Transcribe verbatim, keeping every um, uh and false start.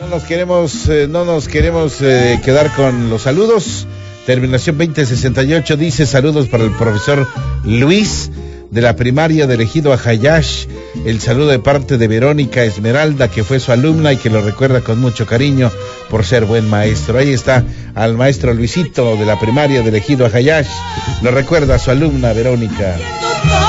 nos queremos, eh, no nos queremos eh, quedar con los saludos. Terminación veinte sesenta y ocho dice: saludos para el profesor Luis de la primaria de Ejido Ajayash. El saludo de parte de Verónica Esmeralda, que fue su alumna y que lo recuerda con mucho cariño por ser buen maestro. Ahí está al maestro Luisito de la primaria de Ejido Ajayash, lo recuerda a su alumna Verónica.